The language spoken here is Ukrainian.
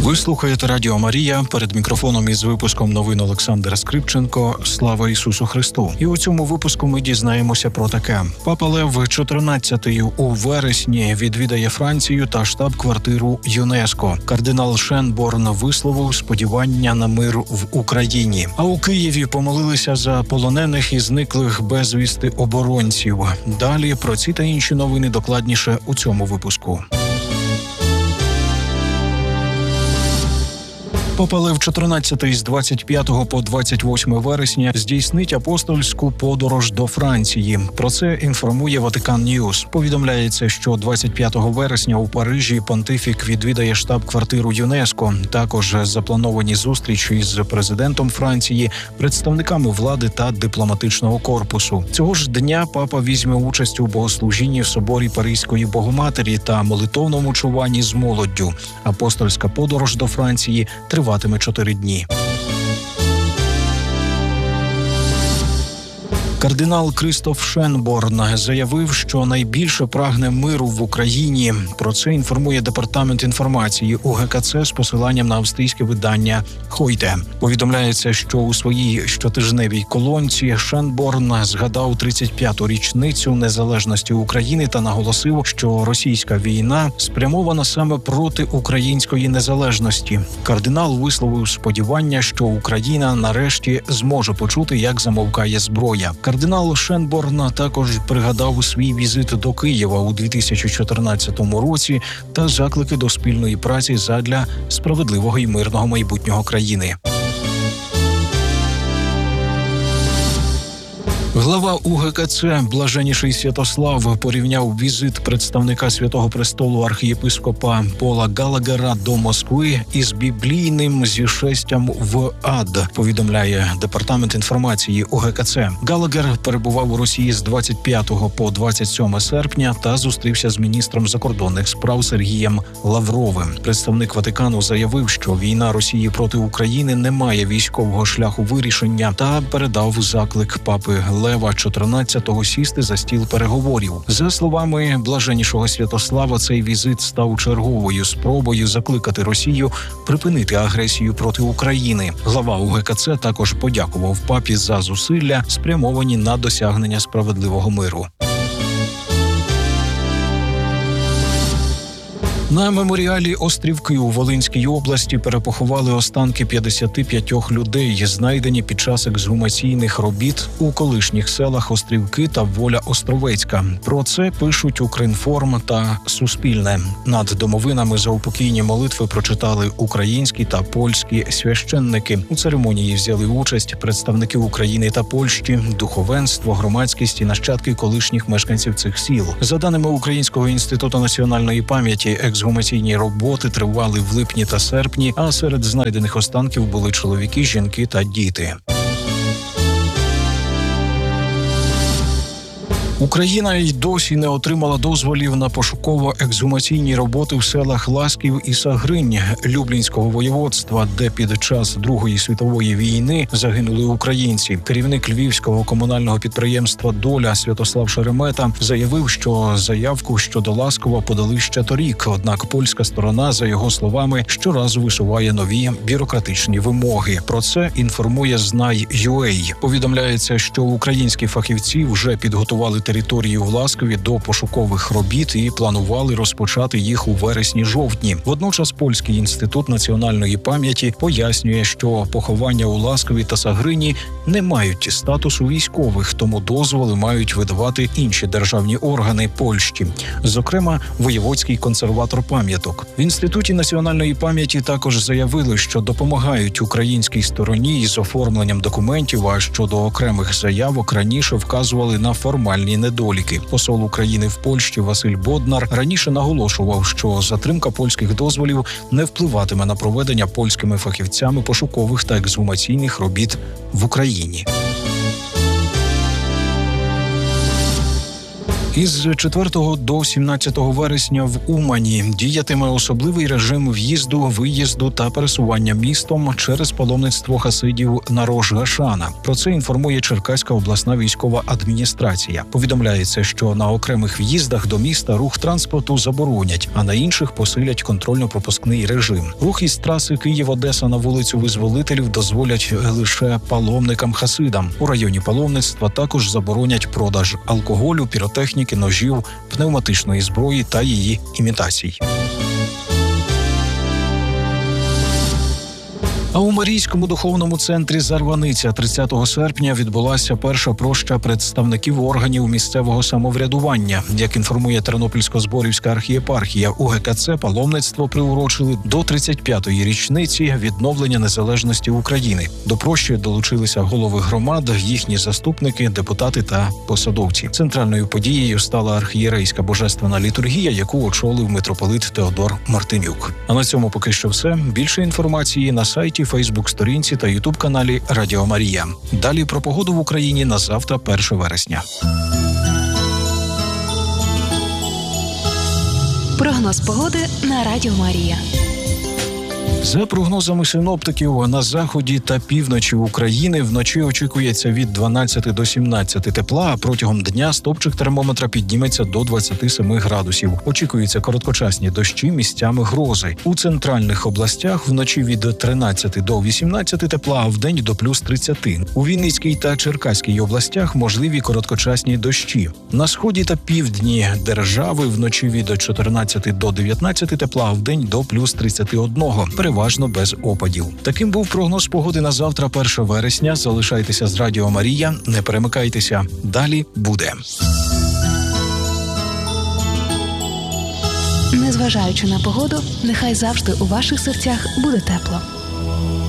Ви слухаєте Радіо Марія. Перед мікрофоном із випуском новин Олександр Скрипченко. Слава Ісусу Христу! І у цьому випуску ми дізнаємося про таке. Папа Лев XIV у вересні відвідає Францію та штаб-квартиру ЮНЕСКО. Кардинал Шенборн висловив сподівання на мир в Україні. А у Києві помолилися за полонених і зниклих безвісти оборонців. Далі про ці та інші новини докладніше у цьому випуску. Папа Лев XIV з 25 по 28 вересня здійснить апостольську подорож до Франції. Про це інформує Ватикан Ньюс. Повідомляється, що 25 вересня у Парижі понтифік відвідає штаб-квартиру ЮНЕСКО. Також заплановані зустрічі з президентом Франції, представниками влади та дипломатичного корпусу. Цього ж дня папа візьме участь у богослужінні в соборі Паризької Богоматері та молитовному чуванні з молоддю. Апостольська подорож до Франції триватиме 4 дні. Кардинал Крістоф Шенборн заявив, що найбільше прагне миру в Україні. Про це інформує Департамент інформації УГКЦ з посиланням на австрійське видання «Хойте». Повідомляється, що у своїй щотижневій колонці Шенборн згадав 35-ту річницю незалежності України та наголосив, що російська війна спрямована саме проти української незалежності. Кардинал висловив сподівання, що Україна нарешті зможе почути, як замовкає зброя. Кардинал Шенборн також пригадав свій візит до Києва у 2014 році та заклики до спільної праці задля справедливого і мирного майбутнього країни. Глава УГКЦ Блаженніший Святослав порівняв візит представника Святого Престолу архієпископа Пола Галагера до Москви із біблійним зішестям в ад, повідомляє Департамент інформації УГКЦ. Галагер перебував у Росії з 25 по 27 серпня та зустрівся з міністром закордонних справ Сергієм Лавровим. Представник Ватикану заявив, що війна Росії проти України не має військового шляху вирішення та передав заклик папи Лева XIV сісти за стіл переговорів. За словами Блаженнішого Святослава, цей візит став черговою спробою закликати Росію припинити агресію проти України. Глава УГКЦ також подякував папі за зусилля, спрямовані на досягнення справедливого миру. На меморіалі Острівки у Волинській області перепоховали останки 55 людей, знайдені під час ексгумаційних робіт у колишніх селах Острівки та Воля Островецька. Про це пишуть Укрінформ та Суспільне. Над домовинами заупокійні молитви прочитали українські та польські священники. У церемонії взяли участь представники України та Польщі, духовенство, громадськість і нащадки колишніх мешканців цих сіл. За даними Українського інституту національної пам'яті, ексгумаційні роботи тривали в липні та серпні, а серед знайдених останків були чоловіки, жінки та діти. Україна й досі не отримала дозволів на пошуково-ексгумаційні роботи в селах Ласків і Сагринь Люблінського воєводства, де під час Другої світової війни загинули українці. Керівник Львівського комунального підприємства «Доля» Святослав Шеремета заявив, що заявку щодо Ласкова подали ще торік, однак польська сторона, за його словами, щоразу висуває нові бюрократичні вимоги. Про це інформує Знай.UA. Повідомляється, що українські фахівці вже підготували територію в Ласкові до пошукових робіт і планували розпочати їх у вересні-жовтні. Водночас Польський інститут національної пам'яті пояснює, що поховання у Ласкові та Сагрині не мають статусу військових, тому дозволи мають видавати інші державні органи Польщі, зокрема воєводський консерватор пам'яток. В Інституті національної пам'яті також заявили, що допомагають українській стороні із оформленням документів, а щодо окремих заявок раніше вказували на формальні недоліки. Посол України в Польщі Василь Боднар раніше наголошував, що затримка польських дозволів не впливатиме на проведення польськими фахівцями пошукових та ексгумаційних робіт в Україні. Із 4 до 17 вересня в Умані діятиме особливий режим в'їзду, виїзду та пересування містом через паломництво хасидів на Рош Гашана. Про це інформує Черкаська обласна військова адміністрація. Повідомляється, що на окремих в'їздах до міста рух транспорту заборонять, а на інших посилять контрольно-пропускний режим. Рух із траси Київ-Одеса на вулицю Визволителів дозволять лише паломникам-хасидам. У районі паломництва також заборонять продаж алкоголю, піротехніки, ножів, пневматичної зброї та її імітацій. А у Марійському духовному центрі «Зарваниця» 30 серпня відбулася перша проща представників органів місцевого самоврядування. Як інформує Тернопільсько-Зборівська архієпархія, у ГКЦ паломництво приурочили до 35-ї річниці відновлення незалежності України. До прощі долучилися голови громад, їхні заступники, депутати та посадовці. Центральною подією стала архієрейська божественна літургія, яку очолив митрополит Теодор Мартинюк. А на цьому поки що все. Більше інформації на сайті, Фейсбук-сторінці та Ютуб-каналі Радіо Марія. Далі про погоду в Україні на завтра, 1 вересня. Прогноз погоди на Радіо Марія. За прогнозами синоптиків, на заході та півночі України вночі очікується від 12 до 17 тепла, а протягом дня стопчик термометра підніметься до 27 градусів. Очікуються короткочасні дощі, місцями грози. У центральних областях вночі від 13 до 18 тепла, а вдень до плюс 30. У Вінницькій та Черкаській областях можливі короткочасні дощі. На сході та півдні держави вночі від 14 до 19 тепла, а вдень до плюс 31. Переважно без опадів. Таким був прогноз погоди на завтра, 1 вересня. Залишайтеся з Радіо Марія, не перемикайтеся. Далі буде. Незважаючи на погоду, нехай завжди у ваших серцях буде тепло.